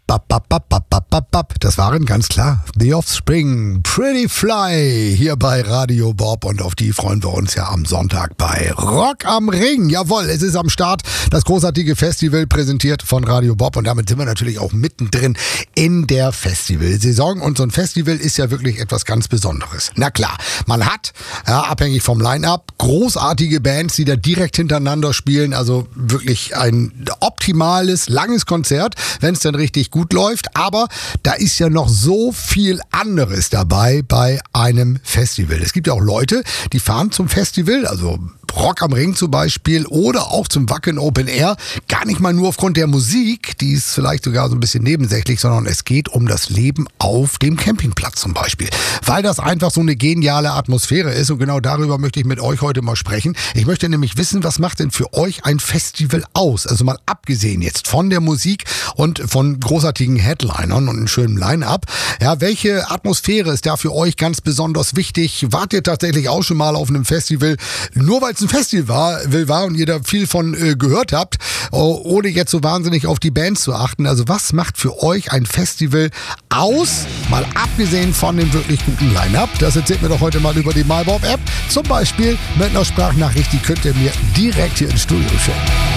Das waren ganz klar The Offspring, Pretty Fly, hier bei Radio Bob, und auf die freuen wir uns ja am Sonntag bei Rock am Ring. Jawohl, es ist am Start, das großartige Festival, präsentiert von Radio Bob, und damit sind wir natürlich auch mittendrin in der Festivalsaison, und so ein Festival ist ja wirklich etwas ganz Besonderes. Na klar, man hat, ja, abhängig vom Line-Up, großartige Bands, die da direkt hintereinander spielen, also wirklich ein optimales, langes Konzert, wenn es dann richtig gut läuft, aber da ist ja noch so viel anderes dabei bei einem Festival. Es gibt ja auch Leute, die fahren zum Festival, also Rock am Ring zum Beispiel, oder auch zum Wacken Open Air, gar nicht mal nur aufgrund der Musik, die ist vielleicht sogar so ein bisschen nebensächlich, sondern es geht um das Leben auf dem Campingplatz zum Beispiel, weil das einfach so eine geniale Atmosphäre ist, und genau darüber möchte ich mit euch heute mal sprechen. Ich möchte nämlich wissen, was macht denn für euch ein Festival aus? Also mal abgesehen jetzt von der Musik und von großartigen Headlinern und einem schönen Line-Up. Ja, welche Atmosphäre ist da für euch ganz besonders wichtig? Wart ihr tatsächlich auch schon mal auf einem Festival, nur weil ein Festival war und ihr da viel von gehört habt, ohne jetzt so wahnsinnig auf die Bands zu achten? Also was macht für euch ein Festival aus, mal abgesehen von dem wirklich guten Line-Up? Das erzählt mir doch heute mal über die MyBob-App, zum Beispiel mit einer Sprachnachricht, die könnt ihr mir direkt hier ins Studio schicken.